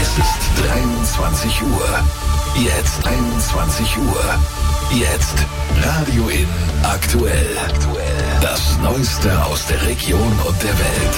Es ist 23 Uhr. Jetzt 21 Uhr. Jetzt Radio In aktuell. Das Neueste aus der Region und der Welt.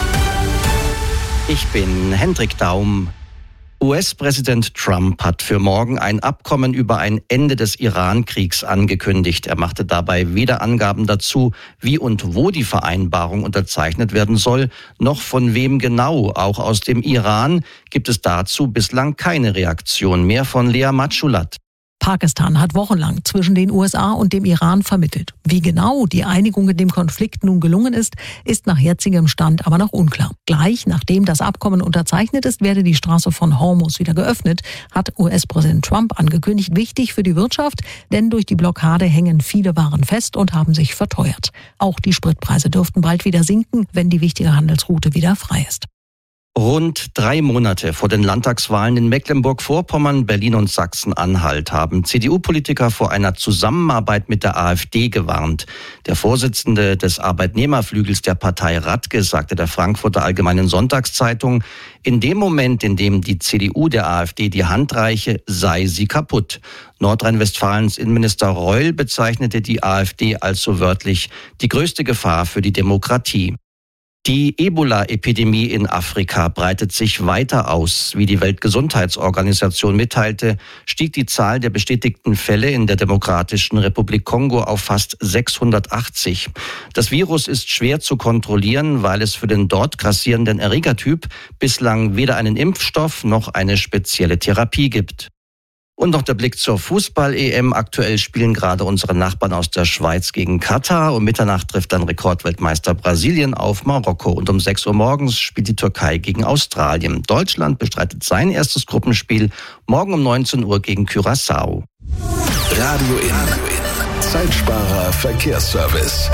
Ich bin Hendrik Daum. US-Präsident Trump hat für morgen ein Abkommen über ein Ende des Iran-Kriegs angekündigt. Er machte dabei weder Angaben dazu, wie und wo die Vereinbarung unterzeichnet werden soll, noch von wem genau. Auch aus dem Iran gibt es dazu bislang keine Reaktion mehr. Von Lea Matschulat. Pakistan hat wochenlang zwischen den USA und dem Iran vermittelt. Wie genau die Einigung in dem Konflikt nun gelungen ist, ist nach jetzigem Stand aber noch unklar. Gleich nachdem das Abkommen unterzeichnet ist, werde die Straße von Hormuz wieder geöffnet, hat US-Präsident Trump angekündigt. Wichtig für die Wirtschaft, denn durch die Blockade hängen viele Waren fest und haben sich verteuert. Auch die Spritpreise dürften bald wieder sinken, wenn die wichtige Handelsroute wieder frei ist. Rund 3 Monate vor den Landtagswahlen in Mecklenburg-Vorpommern, Berlin und Sachsen-Anhalt haben CDU-Politiker vor einer Zusammenarbeit mit der AfD gewarnt. Der Vorsitzende des Arbeitnehmerflügels der Partei Radke sagte der Frankfurter Allgemeinen Sonntagszeitung, in dem Moment, in dem die CDU der AfD die Hand reiche, sei sie kaputt. Nordrhein-Westfalens Innenminister Reul bezeichnete die AfD als so wörtlich die größte Gefahr für die Demokratie. Die Ebola-Epidemie in Afrika breitet sich weiter aus. Wie die Weltgesundheitsorganisation mitteilte, stieg die Zahl der bestätigten Fälle in der Demokratischen Republik Kongo auf fast 680. Das Virus ist schwer zu kontrollieren, weil es für den dort grassierenden Erregertyp bislang weder einen Impfstoff noch eine spezielle Therapie gibt. Und noch der Blick zur Fußball-EM. Aktuell spielen gerade unsere Nachbarn aus der Schweiz gegen Katar. Um Mitternacht trifft dann Rekordweltmeister Brasilien auf Marokko. Und um 6 Uhr morgens spielt die Türkei gegen Australien. Deutschland bestreitet sein erstes Gruppenspiel morgen um 19 Uhr gegen Curaçao. Radio In. Zeitsparer Verkehrsservice.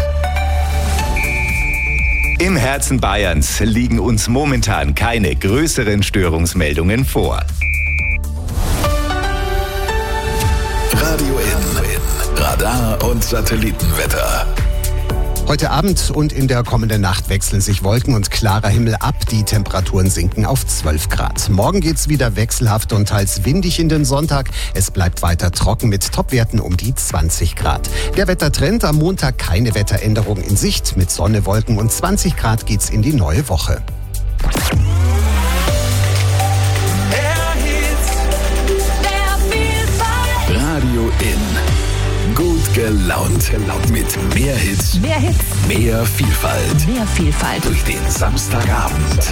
Im Herzen Bayerns liegen uns momentan keine größeren Störungsmeldungen vor. Radio In. Radar und Satellitenwetter. Heute Abend und in der kommenden Nacht wechseln sich Wolken und klarer Himmel ab. Die Temperaturen sinken auf 12 Grad. Morgen geht's wieder wechselhaft und teils windig in den Sonntag. Es bleibt weiter trocken mit Topwerten um die 20 Grad. Der Wettertrend: am Montag keine Wetteränderung in Sicht. Mit Sonne, Wolken und 20 Grad geht's in die neue Woche. Radio In. Gut gelaunt. Mit mehr Hits. Mehr Vielfalt. Durch den Samstagabend.